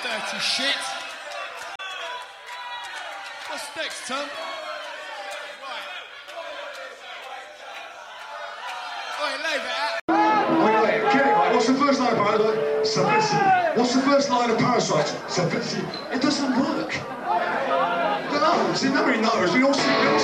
dirty shit. What's next, Tom? Right. Oi, leave it out. Wait, get it right. What's the first line of Parasite? Savitsi. What's the first line of Parasite? Savitsi. It doesn't work. No, see, nobody knows. We all sing